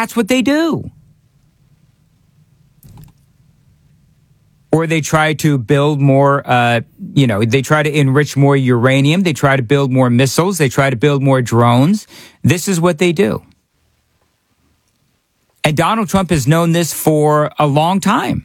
That's what they do. Or they try to build more, they try to enrich more uranium. They try to build more missiles. They try to build more drones. This is what they do. And Donald Trump has known this for a long time.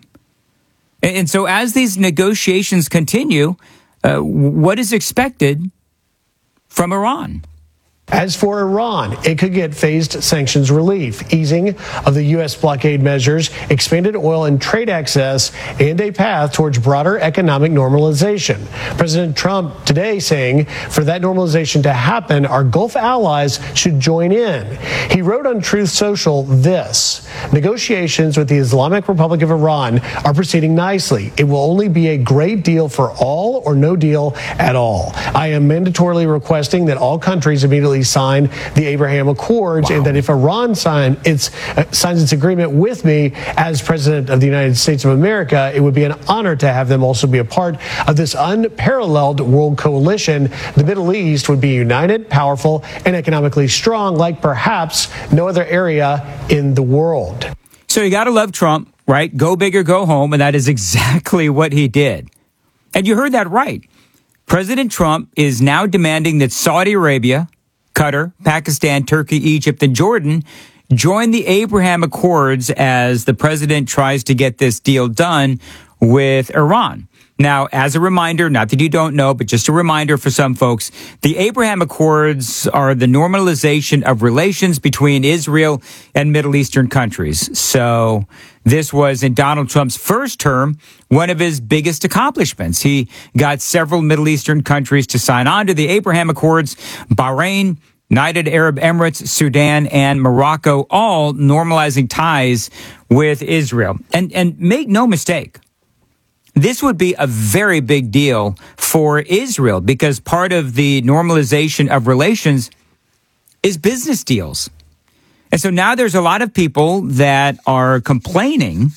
And so as these negotiations continue, what is expected from Iran? As for Iran, it could get phased sanctions relief, easing of the U.S. blockade measures, expanded oil and trade access, and a path towards broader economic normalization. President Trump today saying for that normalization to happen, our Gulf allies should join in. He wrote on Truth Social this: negotiations with the Islamic Republic of Iran are proceeding nicely. It will only be a great deal for all or no deal at all. I am mandatorily requesting that all countries immediately sign the Abraham Accords, and that if Iran signs its agreement with me as President of the United States of America, it would be an honor to have them also be a part of this unparalleled world coalition. The Middle East would be united, powerful, and economically strong like perhaps no other area in the world. So you got to love Trump, right? Go big or go home, and that is exactly what he did. And you heard that right. President Trump is now demanding that Saudi Arabia, Qatar, Pakistan, Turkey, Egypt, and Jordan join the Abraham Accords as the president tries to get this deal done with Iran. Now, as a reminder, not that you don't know, but just a reminder for some folks, the Abraham Accords are the normalization of relations between Israel and Middle Eastern countries. So this was, in Donald Trump's first term, one of his biggest accomplishments. He got several Middle Eastern countries to sign on to the Abraham Accords: Bahrain, United Arab Emirates, Sudan, and Morocco, all normalizing ties with Israel. And make no mistake, this would be a very big deal for Israel because part of the normalization of relations is business deals. And so now there's a lot of people that are complaining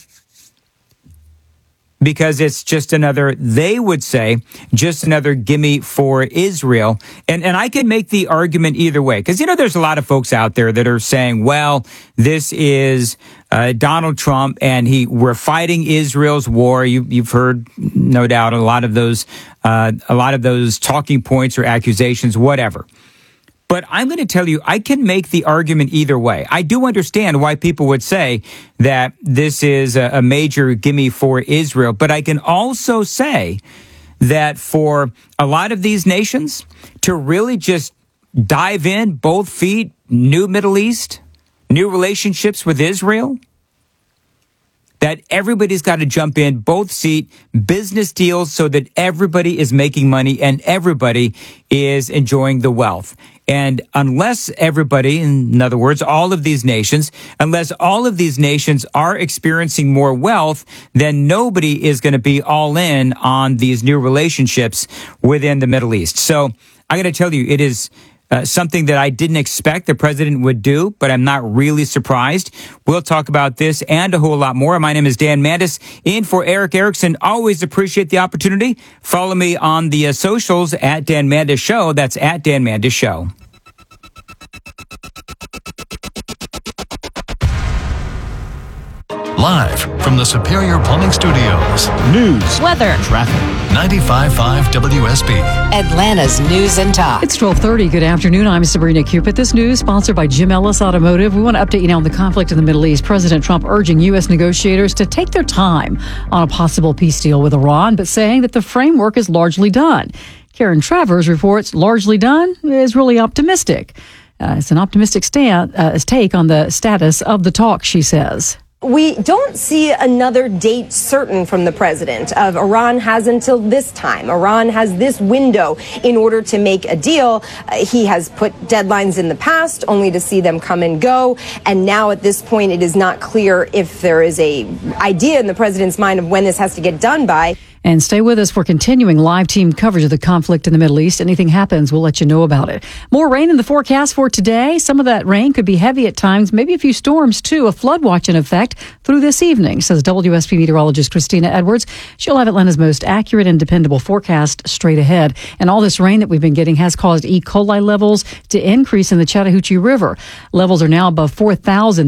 because it's just another, they would say, just another gimme for Israel. And I can make the argument either way. Because, there's a lot of folks out there that are saying, well, this is Donald Trump and we're fighting Israel's war. You've heard, no doubt, a lot of those talking points or accusations, whatever. But I'm going to tell you, I can make the argument either way. I do understand why people would say that this is a major gimme for Israel. But I can also say that for a lot of these nations to really just dive in, both feet, new Middle East, new relationships with Israel, that everybody's got to jump in, both seat, business deals so that everybody is making money and everybody is enjoying the wealth. And unless everybody, in other words, all of these nations are experiencing more wealth, then nobody is going to be all in on these new relationships within the Middle East. So I got to tell you, it is something that I didn't expect the president would do, but I'm not really surprised. We'll talk about this and a whole lot more. My name is Dan Mandis, in for Erick Erickson. Always appreciate the opportunity. Follow me on the socials at Dan Mandis Show. That's at Dan Mandis Show. Live from the Superior Plumbing Studios. News, weather, traffic. 95.5 WSB. Atlanta's News and Talk. It's 12:30. Good afternoon. I'm Sabrina Cupid. This news sponsored by Jim Ellis Automotive. We want to update you now on the conflict in the Middle East. President Trump urging U.S. negotiators to take their time on a possible peace deal with Iran, but saying that the framework is largely done. Karen Travers reports largely done is really optimistic. It's an optimistic take on the status of the talks, she says. We don't see another date certain from the president of Iran has until this time. Iran has this window in order to make a deal. He has put deadlines in the past only to see them come and go. And now at this point, it is not clear if there is a idea in the president's mind of when this has to get done by. And stay with us for continuing live team coverage of the conflict in the Middle East. Anything happens, we'll let you know about it. More rain in the forecast for today. Some of that rain could be heavy at times, maybe a few storms too. A flood watch in effect through this evening, says WSB meteorologist Christina Edwards. She'll have Atlanta's most accurate and dependable forecast straight ahead. And all this rain that we've been getting has caused E. coli levels to increase in the Chattahoochee River. Levels are now above 4,000.